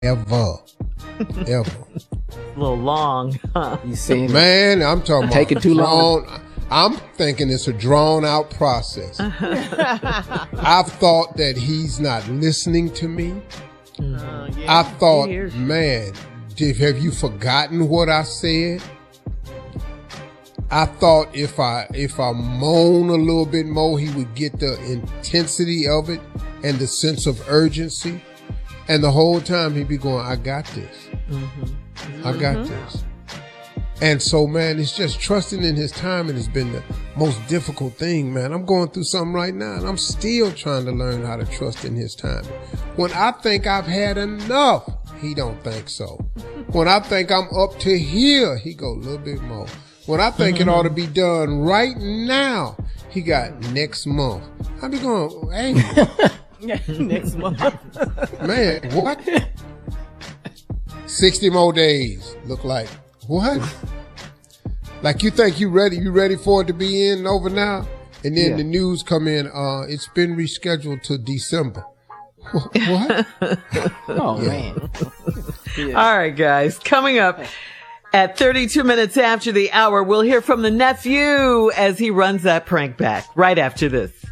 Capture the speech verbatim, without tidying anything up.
ever, ever. A little long, huh? You seen Man, I'm talking about taking too long. drawn- I'm thinking it's a drawn out process. I've thought that he's not listening to me. Uh, yeah, I thought, he hears you. man, did, have you forgotten what I said? I thought if I if I moan a little bit more, he would get the intensity of it and the sense of urgency. And the whole time he'd be going, I got this. Mm-hmm. I got this. And so, man, it's just trusting in his timing has been the most difficult thing, man. I'm going through something right now, and I'm still trying to learn how to trust in his timing. When I think I've had enough, he don't think so. When I think I'm up to here, he go a little bit more. When I think it ought to be done right now, he got next month. I be going, hey, Next month. man, what? sixty more days. Look like, what? Like you think you ready, you ready for it to be in and over now? And then Yeah. the news come in, uh, it's been rescheduled to December. What? Oh Yeah. man. Yeah. All right, guys. Coming up at thirty-two minutes after the hour, we'll hear from the nephew as he runs that prank back right after this.